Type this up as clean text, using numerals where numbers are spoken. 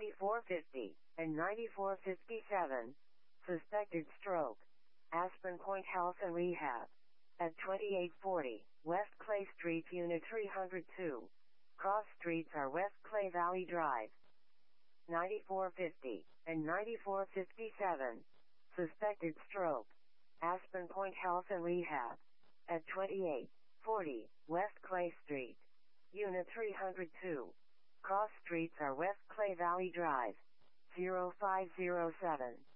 9450 and 9457. Suspected stroke. Aspen Point Health and Rehab. At 2840 West Clay Street, Unit 302. Cross streets are West Clay Valley Drive. 9450 and 9457. Suspected stroke. Aspen Point Health and Rehab. At 2840 West Clay Street, Unit 302. Cross streets are West Clay Valley Drive. 0507.